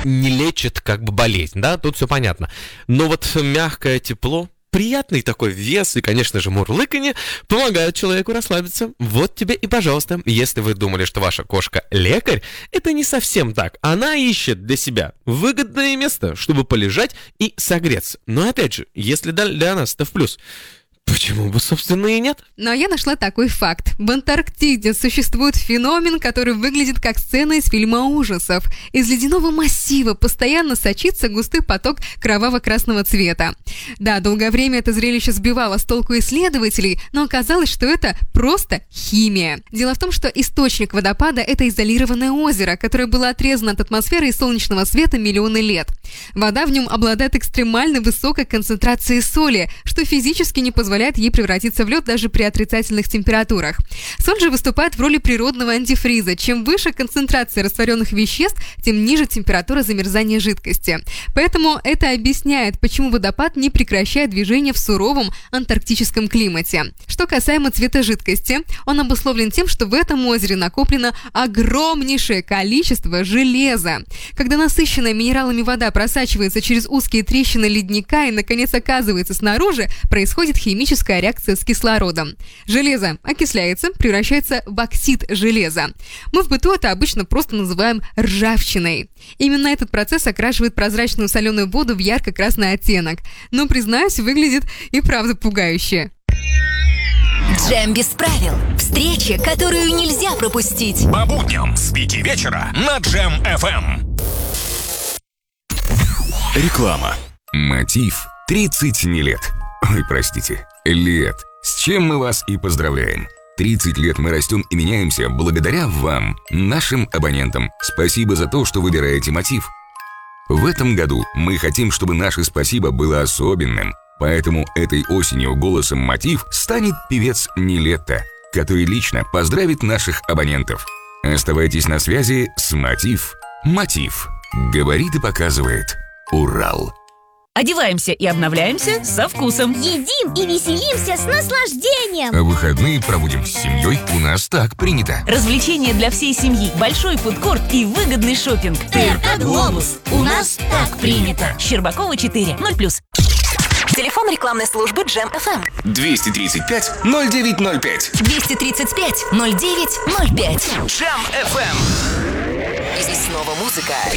не лечит как бы болезнь, да, тут все понятно. Но вот мягкое тепло, приятный такой вес и, конечно же, мурлыканье помогают человеку расслабиться. Вот тебе и пожалуйста. Если вы думали, что ваша кошка лекарь, это не совсем так. Она ищет для себя выгодное место, чтобы полежать и согреться. Но опять же, если для нас это в плюс, почему бы, собственно, и нет? Но я нашла такой факт. В Антарктиде существует феномен, который выглядит как сцена из фильма ужасов. Из ледяного массива постоянно сочится густой поток кроваво-красного цвета. Да, долгое время это зрелище сбивало с толку исследователей, но оказалось, что это просто химия. Дело в том, что источник водопада – это изолированное озеро, которое было отрезано от атмосферы и солнечного света миллионы лет. Вода в нем обладает экстремально высокой концентрацией соли, что физически не позволяет ей превратиться в лед даже при отрицательных температурах. Соль же выступает в роли природного антифриза. Чем выше концентрация растворенных веществ, тем ниже температура замерзания жидкости. Поэтому это объясняет, почему водопад не прекращает движение в суровом антарктическом климате. Что касаемо цвета жидкости, он обусловлен тем, что в этом озере накоплено огромнейшее количество железа. Когда насыщенная минералами вода просачивается через узкие трещины ледника и, наконец, оказывается снаружи, происходит химическая реакция с кислородом. Железо окисляется, превращается в оксид железа. Мы в быту это обычно просто называем ржавчиной. Именно этот процесс окрашивает прозрачную соленую воду в ярко-красный оттенок. Но, признаюсь, выглядит и правда пугающе. Джем без правил. Встреча, которую нельзя пропустить. По будням с 5 вечера на Джем FM. Реклама. Мотив 30 не лет. Ой, простите, лет. С чем мы вас и поздравляем. 30 лет мы растем и меняемся благодаря вам, нашим абонентам. Спасибо за то, что выбираете Мотив. В этом году мы хотим, чтобы наше спасибо было особенным. Поэтому этой осенью голосом Мотив станет певец Нилетто, который лично поздравит наших абонентов. Оставайтесь на связи с Мотив. Мотив. Говорит и показывает Урал. Одеваемся и обновляемся со вкусом. Едим и веселимся с наслаждением. А выходные проводим с семьей. У нас так принято. Развлечения для всей семьи, большой фудкорт и выгодный шопинг. ТРК «Глобус». У нас так принято. Щербакова 4, 0+. Телефон рекламной службы Джем FM. 235-0905. 235-0905. Джем FM. И снова музыка.